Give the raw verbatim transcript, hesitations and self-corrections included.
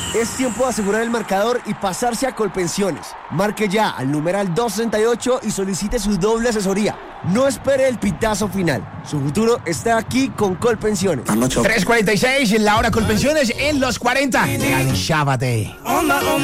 Es tiempo de asegurar el marcador y pasarse a Colpensiones. Marque ya al numeral doscientos sesenta y ocho y solicite su doble asesoría. No espere el pitazo final. Su futuro está aquí con Colpensiones. tres cuarenta y seis, la hora Colpensiones en los cuarenta. Galichábate.